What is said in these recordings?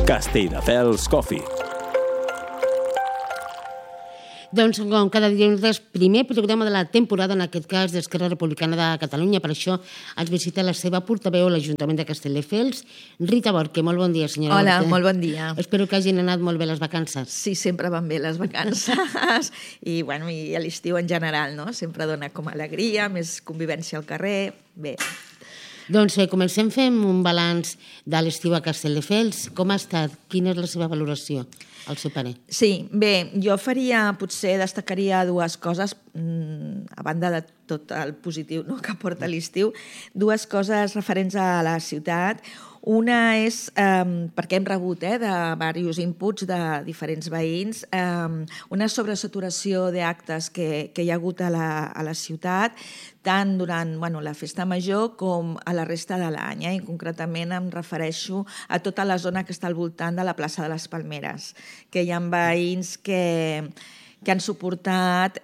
Castelldefels Coffee. Doncs, com cada divendres, primer programa de la temporada, en aquest cas, d'Esquerra Republicana de Catalunya. Per això ens visita la seva portaveu a l'Ajuntament de Castelldefels, Rita Borque. Molt bon dia, senyora Hola, Borque. molt bon dia. Espero que hagin anat molt bé les vacances. Sí, sempre van bé les vacances i a l'estiu en general, no? Sempre dona com alegria, més convivència al carrer, bé. Doncs comencem fent un balanç de l'estiu a Castelldefels. Com ha estat? Quina és la seva valoració, al seu parer? Sí, bé, jo destacaria dues coses, a banda de tot el positiu que porta l'estiu, dues coses referents a la ciutat. Una és, perquè hem rebut de diversos inputs de diferents veïns, una sobresaturació d'actes que hi ha hagut a la ciutat, tant durant la festa major com a la resta de l'any. I concretament em refereixo a tota la zona que està al voltant de la plaça de les Palmeres, que hi ha veïns que han suportat,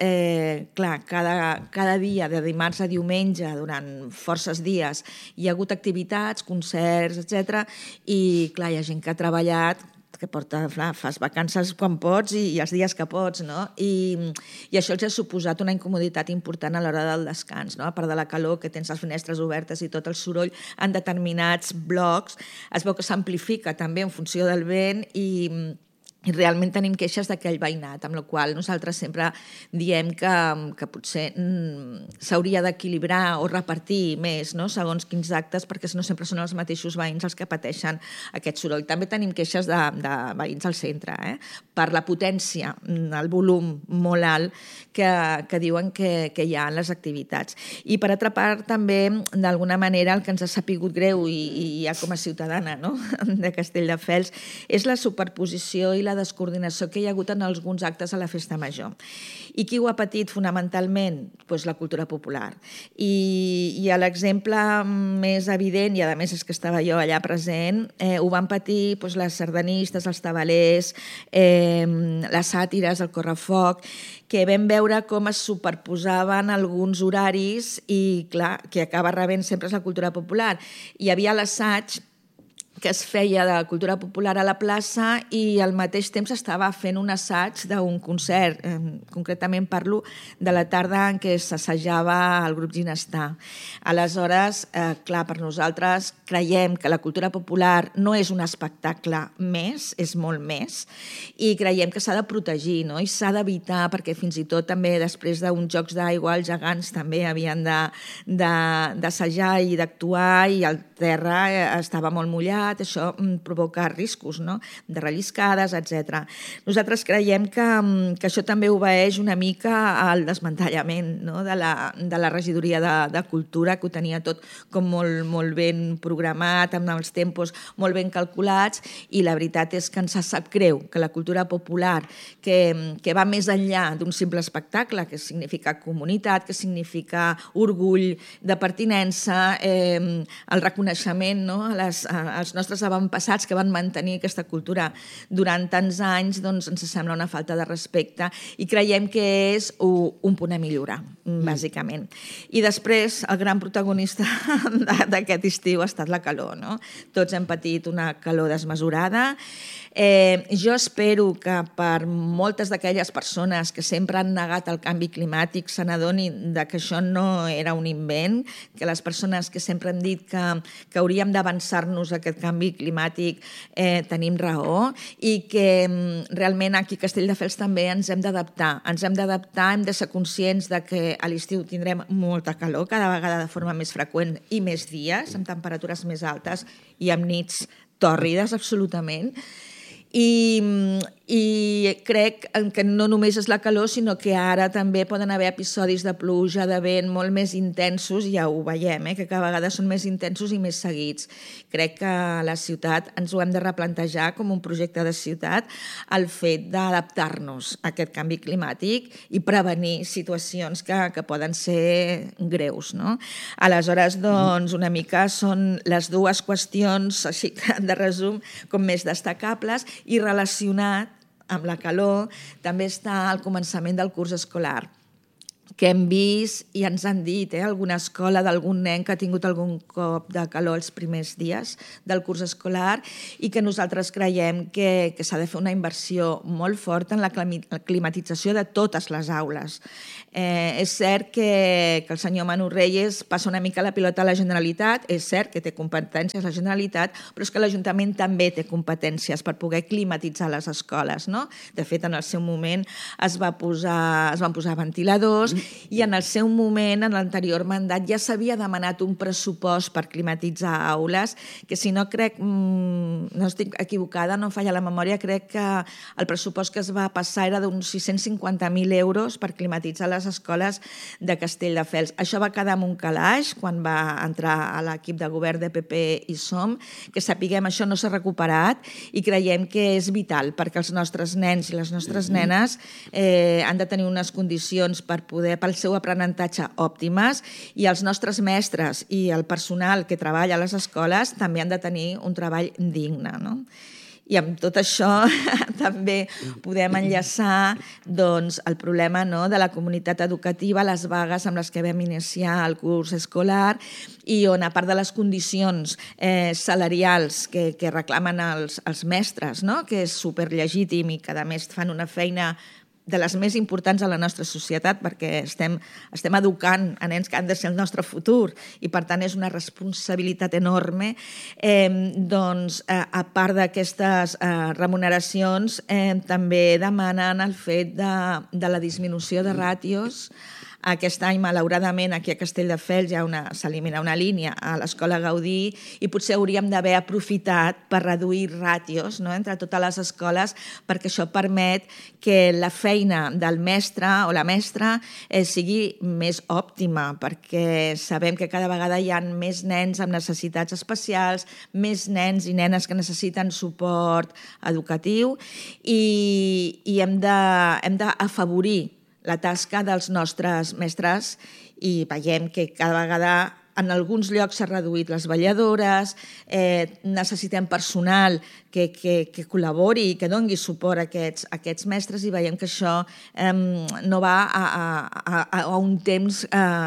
cada dia, de dimarts a diumenge, durant forces dies, hi ha hagut activitats, concerts, etc. I, hi ha gent que ha treballat, que fas vacances quan pots i els dies que pots, no? I això els ha suposat una incomoditat important a l'hora del descans, no? A part de la calor, que tens les finestres obertes i tot el soroll en determinats blocs, es veu que s'amplifica també en funció del vent i realment tenim queixes d'aquell veïnat, amb la qual nosaltres sempre diem que potser s'hauria d'equilibrar o repartir més, no? Segons quins actes, perquè si no sempre són els mateixos veïns els que pateixen aquest soroll. També tenim queixes de veïns al centre, per la potència, el volum molt alt que diuen que hi ha en les activitats. I per altra part, també, d'alguna manera, el que ens ha sapigut greu, i ja com a ciutadana, no?, de Castelldefels, és la superposició i la descoordinació que hi ha hagut en alguns actes a la festa major. I qui ho ha patit fonamentalment? Doncs la cultura popular. I l'exemple més evident, i a més és que estava jo allà present, ho van patir les sardanistes, els tabalers, les sàtires, el correfoc, que vam veure com es superposaven alguns horaris i, clar, que acaba rebent sempre és la cultura popular. Hi havia l'assaig que es feia de cultura popular a la plaça i al mateix temps estava fent un assaig d'un concert. Concretament parlo de la tarda en què s'assajava el grup Ginestar. Aleshores, clar, per nosaltres creiem que la cultura popular no és un espectacle més, és molt més, i creiem que s'ha de protegir, no? I s'ha d'evitar, perquè fins i tot també després d'uns jocs d'aigua els gegants també havien d'assajar i d'actuar i el terra estava molt mullat, això provoca riscos, no?, de relliscades, etc. Nosaltres creiem que això també obeeix una mica al desmantellament, no?, de la regidoria de cultura, que ho tenia tot com molt ben programat, amb els tempos molt ben calculats, i la veritat és que ens sap greu que la cultura popular, que va més enllà d'un simple espectacle, que significa comunitat, que significa orgull de pertinença, el reconeixement, no?, als nostres avantpassats que van mantenir aquesta cultura durant tants anys, doncs ens sembla una falta de respecte i creiem que és un punt a millorar, bàsicament. I després, el gran protagonista d'aquest estiu ha estat la calor, no? Tots hem patit una calor desmesurada. Jo espero que per moltes d'aquelles persones que sempre han negat el canvi climàtic se n'adonin que això no era un invent, que les persones que sempre hem dit que hauríem d'avançar-nos a aquest canvi climàtic tenim raó i que realment aquí a Castelldefels també ens hem d'adaptar. Hem de ser conscients de que a l'estiu tindrem molta calor, cada vegada de forma més freqüent i més dies, amb temperatures més altes i amb nits tòrrides, absolutament. I crec que no només és la calor, sinó que ara també poden haver episodis de pluja, de vent molt més intensos, ja ho veiem, que cada vegada són més intensos i més seguits. Crec que a la ciutat ens ho hem de replantejar com un projecte de ciutat, el fet d'adaptar-nos a aquest canvi climàtic i prevenir situacions que poden ser greus, no? Aleshores, doncs, una mica són les dues qüestions, així de resum, com més destacables, i relacionat amb la calor també està al començament del curs escolar. que hem vist i ens han dit, alguna escola d'algun nen que ha tingut algun cop de calor els primers dies del curs escolar i que nosaltres creiem que s'ha de fer una inversió molt forta en la climatització de totes les aules. És cert que el senyor Manu Reyes passa una mica la pilota a la Generalitat, és cert que té competències la Generalitat, però és que l'Ajuntament també té competències per poder climatitzar les escoles, no? De fet, en el seu moment es van posar ventiladors i en el seu moment, en l'anterior mandat, ja s'havia demanat un pressupost per climatitzar aules, que si no crec, no estic equivocada, no em falla la memòria, crec que el pressupost que es va passar era d'uns 650.000 euros per climatitzar les escoles de Castelldefels. Això va quedar en un calaix quan va entrar a l'equip de govern de PP i SOM, que sapiguem això no s'ha recuperat i creiem que és vital perquè els nostres nens i les nostres nenes han de tenir unes condicions pel seu aprenentatge òptimes i els nostres mestres i el personal que treballa a les escoles també han de tenir un treball digne, no? I amb tot això també podem enllaçar el problema de la comunitat educativa, les vagues amb les que vam iniciar el curs escolar i on, a part de les condicions salarials que reclamen els mestres, que és superlegítim i que a més fan una feina de les més importants a la nostra societat perquè estem educant a nens que han de ser el nostre futur i per tant és una responsabilitat enorme, a part d'aquestes remuneracions també demanen el fet de la disminució de ràtios. Aquest any, malauradament, aquí a Castelldefels s'elimina una línia a l'Escola Gaudí i potser hauríem d'haver aprofitat per reduir ràtios entre totes les escoles perquè això permet que la feina del mestre o la mestra sigui més òptima perquè sabem que cada vegada hi ha més nens amb necessitats especials, més nens i nenes que necessiten suport educatiu i hem d'afavorir la tasca dels nostres mestres i veiem que cada vegada en alguns llocs s'ha reduït les vetlladores, necessitem personal que col·labori i que doni suport a aquests mestres i veiem que això no va a un temps...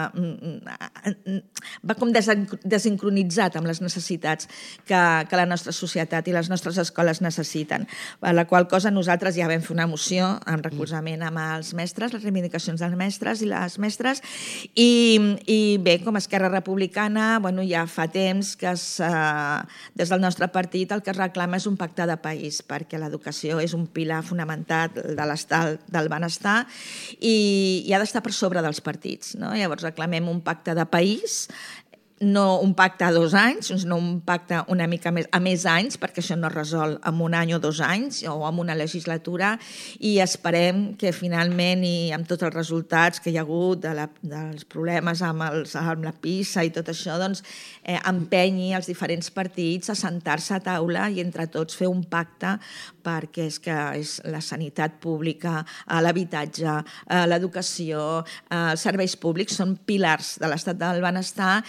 va com desincronitzat amb les necessitats que la nostra societat i les nostres escoles necessiten. Per la qual cosa nosaltres ja vam fer una moció en recolzament amb els mestres, les reivindicacions dels mestres i les mestres, i bé, com a Esquerra Republicana, ja fa temps que des del nostre partit el que es reclama és un pacte de país, perquè l'educació és un pilar fonamental de l'estat del benestar i ha d'estar per sobre dels partits. Llavors reclamem un pacte de país, no un pacte a 2 anys, sinó un pacte una mica més a més anys, perquè això no es resol en 1 any o 2 anys o en una legislatura, i esperem que finalment, i amb tots els resultats que hi ha hagut dels problemes amb la PISA i tot això, empenyi els diferents partits a sentar-se a taula i entre tots fer un pacte perquè és la sanitat pública, l'habitatge, l'educació, els serveis públics són pilars de l'estat del benestar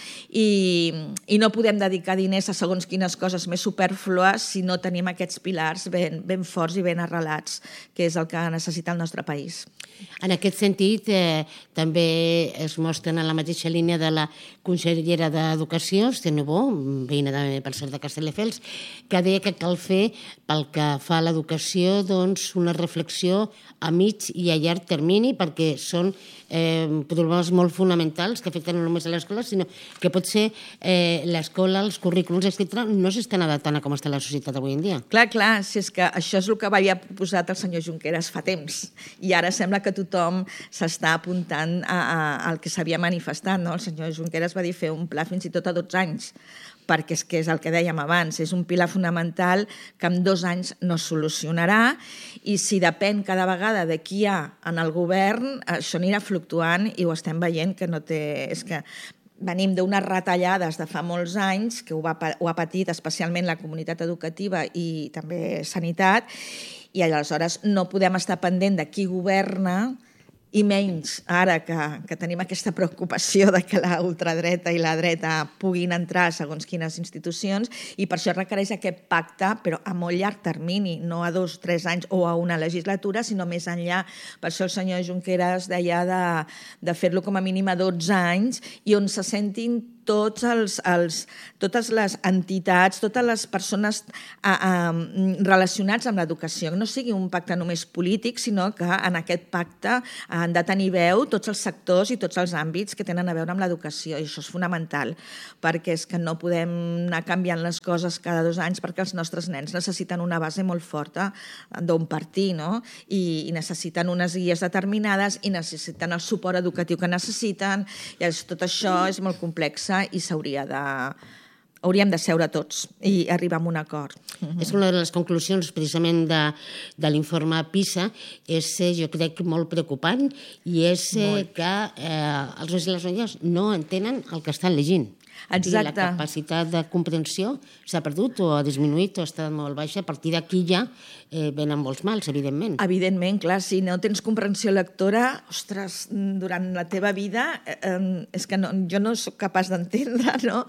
i no podem dedicar diners a segons quines coses més superflues si no tenim aquests pilars ben forts i ben arrelats, que és el que necessita el nostre país. En aquest sentit, també es mostren en la mateixa línia de la consellera d'Educació, Esther Niubó, veïna per cert de Castelldefels, que deia que cal fer, pel que fa a l'educació, una reflexió a mig i a llarg termini, perquè són problemes molt fonamentals que afecten no només a l'escola, sinó que potser l'escola, els currículums, etc., no s'estan adaptant a com està la societat avui en dia. Clar, si és que això és el que havia proposat el senyor Junqueras fa temps, i ara sembla que tothom s'està apuntant al que s'havia manifestat. El senyor Junqueras va dir fer un pla fins i tot a 12 anys, perquè és que és el que dèiem abans, és un pilar fonamental que en 2 anys no es solucionarà i si depèn cada vegada de qui hi ha en el govern, això anirà fluctuant i ho estem veient que no té... És que venim d'unes retallades de fa molts anys, que ho ha patit especialment la comunitat educativa i també sanitat, i aleshores no podem estar pendent de qui governa i menys ara que tenim aquesta preocupació de que la ultradreta i la dreta puguin entrar segons quines institucions, i per això requereix aquest pacte, però a molt llarg termini, no a 2 o 3 anys o a una legislatura, sinó més enllà. Per això el senyor Junqueras deia de fer-lo com a mínim a 12 anys i on se sentin totes les entitats, totes les persones relacionats amb l'educació. No sigui un pacte només polític, sinó que en aquest pacte han de tenir veu tots els sectors i tots els àmbits que tenen a veure amb l'educació, i això és fonamental, perquè és que no podem anar canviant les coses cada 2 anys, perquè els nostres nens necessiten una base molt forta d'on partir, no? I necessiten unes guies determinades i necessiten el suport educatiu que necessiten, i tot això és molt complex i hauríem de seure tots i arribar a un acord. És una de les conclusions precisament de l'informe PISA, és, jo crec, molt preocupant, i és que els nois i les noies no entenen el que estan llegint. Exacte. La capacitat de comprensió s'ha perdut o ha disminuït o ha estat molt baixa. A partir d'aquí ja venen molts mals, evidentment. Evidentment, clar, si no tens comprensió lectora, ostres, durant la teva vida, és que jo no soc capaç d'entendre, no?,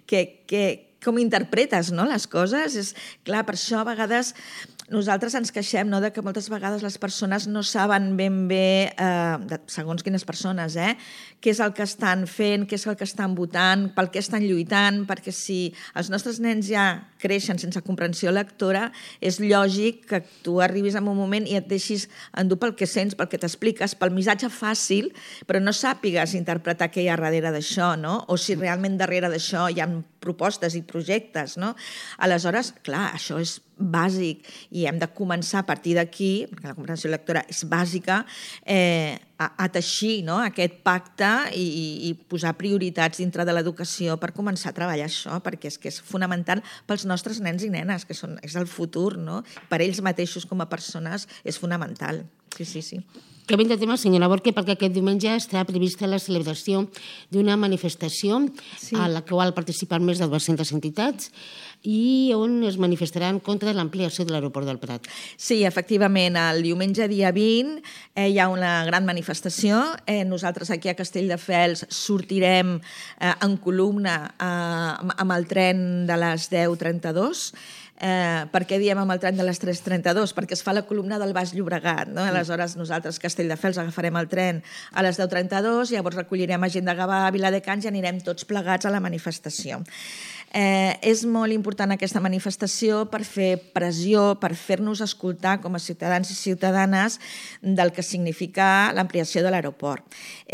com interpretes, no?, les coses. És clar, per això a vegades nosaltres ens queixem, no?, de que moltes vegades les persones no saben ben bé, segons quines persones, què és el que estan fent, què és el que estan votant, pel què estan lluitant, perquè si els nostres nens ja creixen sense comprensió lectora, és lògic que tu arribis en un moment i et deixis endur pel que sents, pel que t'expliques, pel missatge fàcil, però no sàpigues interpretar què hi ha darrere d'això, no?, o si realment darrere d'això hi ha propostes i projectes, no? Aleshores, clar, això és bàsic i hem de començar a partir d'aquí, perquè la comprensió lectora és bàsica, a teixir, no?, aquest pacte i posar prioritats dintre de l'educació per començar a treballar això, perquè és que és fonamental pels nostres nens i nenes, que és el futur, no? Per ells mateixos com a persones és fonamental. Sí. Canviem de tema, senyora Borque, perquè aquest diumenge està prevista la celebració d'una manifestació a la qual participen més de 200 entitats i on es manifestaran contra l'ampliació de l'aeroport del Prat. Sí, efectivament, el diumenge dia 20 hi ha una gran manifestació. Nosaltres aquí a Castelldefels sortirem en columna amb el tren de les 10:32. Per què diem amb el tren de les 3:32? Perquè es fa la columna del Baix Llobregat, no? Aleshores nosaltres, Castelldefels, agafarem el tren a les 10:32, llavors recollirem a gent de Gavà, a Viladecans i anirem tots plegats a la manifestació. És molt important aquesta manifestació per fer pressió, per fer-nos escoltar com a ciutadans i ciutadanes del que significa l'ampliació de l'aeroport.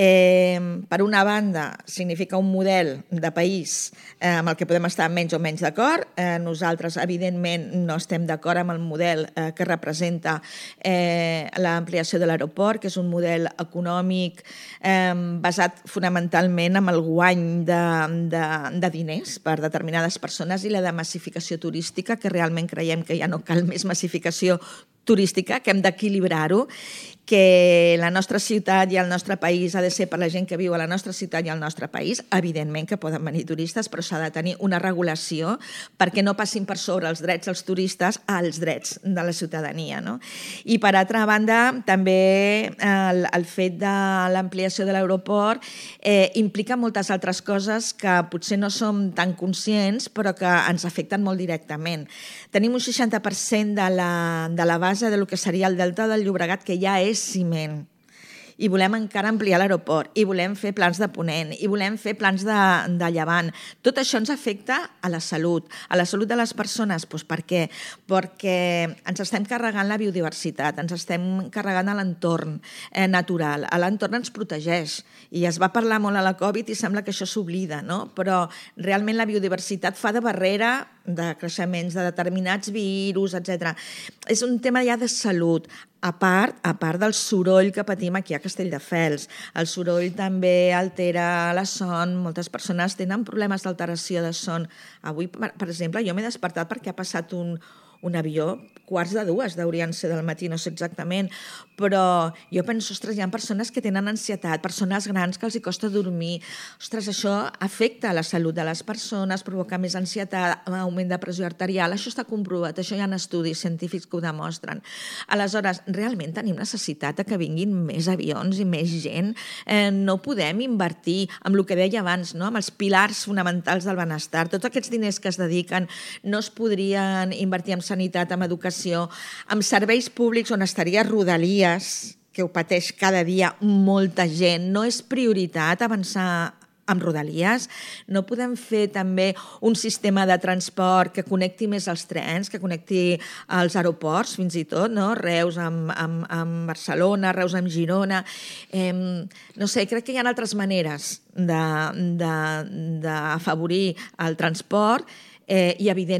Per una banda, significa un model de país amb el que podem estar menys o menys d'acord. Nosaltres, evidentment, no estem d'acord amb el model que representa l'ampliació de l'aeroport, que és un model econòmic basat fonamentalment en el guany de diners per determinades persones i la de massificació turística, que realment creiem que ja no cal més massificació turística, que hem d'equilibrar-ho, que la nostra ciutat i el nostre país ha de ser per la gent que viu a la nostra ciutat i al nostre país. Evidentment que poden venir turistes, però s'ha de tenir una regulació perquè no passin per sobre els drets dels turistes als drets de la ciutadania, no? I per altra banda, també el fet de l'ampliació de l'aeroport implica moltes altres coses que potser no som tan conscients, però que ens afecten molt directament. Tenim un 60% de la base del que seria el delta del Llobregat, que ja és ciment, i volem encara ampliar l'aeroport, i volem fer plans de ponent, i volem fer plans de llevant. Tot això ens afecta a la salut de les persones. Doncs per què? Perquè ens estem carregant la biodiversitat, ens estem carregant l'entorn natural. L'entorn ens protegeix, i es va parlar molt a la Covid i sembla que això s'oblida, no? Però realment la biodiversitat fa de barrera de creixements de determinats virus, etc. És un tema ja de salut, a part del soroll que patim aquí a Castelldefels. El soroll també altera la son, moltes persones tenen problemes d'alteració de son. Avui, per exemple, jo m'he despertat perquè ha passat un un avió, 1:45 deurien ser del matí, no sé exactament, però jo penso, ostres, hi ha persones que tenen ansietat, persones grans que els hi costa dormir, ostres, això afecta la salut de les persones, provoca més ansietat, augment de pressió arterial, això està comprovat, això hi ha estudis científics que ho demostren. Aleshores, realment tenim necessitat de que vinguin més avions i més gent, no podem invertir amb el que deia abans, no? Amb els pilars fonamentals del benestar, tots aquests diners que es dediquen no es podrien invertir en sanitat, en educació, en serveis públics on estaria Rodalies, que ho pateix cada dia molta gent. No és prioritat avançar amb Rodalies. No podem fer també un sistema de transport que connecti més els trens, que connecti els aeroports, fins i tot, no? Reus amb Barcelona, Reus amb Girona. No sé, crec que hi ha altres maneres d'afavorir el transport i, evidentment,